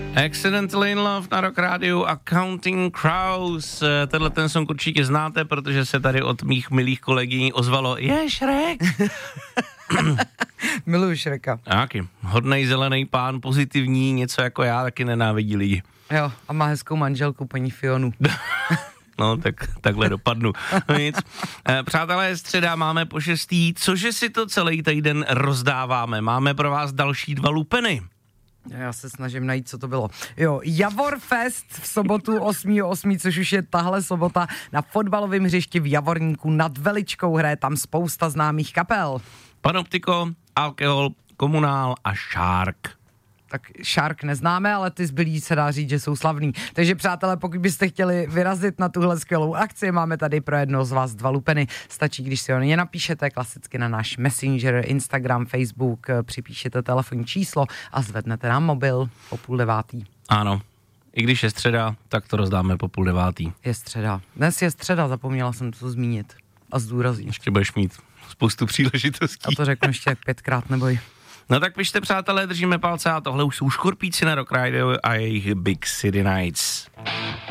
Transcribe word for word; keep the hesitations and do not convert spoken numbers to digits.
Accidentally in Love na Rock Rádiu a Counting Crows. Tenhle ten song určitě znáte, protože se tady od mých milých kolegyní ozvalo je Šrek. Miluji Šreka. Taky. Hodnej zelený pán, pozitivní, něco jako já, taky nenávidí lidi. Jo, a má hezkou manželku, paní Fionu. No, tak takhle dopadnu. No nic. Přátelé, středa máme po šestý, cože si to celý týden rozdáváme. Máme pro vás další dva lupeny. Já se snažím najít, co to bylo. Jo, Javor Fest v sobotu osmého osmého což už je tahle sobota na fotbalovém hřišti v Javorníku nad Veličkou, hraje tam spousta známých kapel. Panoptiko, Alkohol, Komunál a Shark. Tak Shark neznáme, ale ty zbylí se dá říct, že jsou slavný. Takže přátelé, pokud byste chtěli vyrazit na tuhle skvělou akci, máme tady pro jedno z vás dva lupeny. Stačí, když si ho nenapíšete klasicky na náš Messenger, Instagram, Facebook, připíšete telefonní číslo a zvednete nám mobil po půl devátý. Ano, i když je středa, tak to rozdáme po půl devátý. Je středa. Dnes je středa, zapomněla jsem to zmínit a zdůraznit. Ještě budeš mít spoustu příležitostí. A to řeknu ještě jak pětkrát, neboj. No tak pište, přátelé, držíme palce a tohle už jsou Škorpíci na Rock Radio a jejich Big City Nights.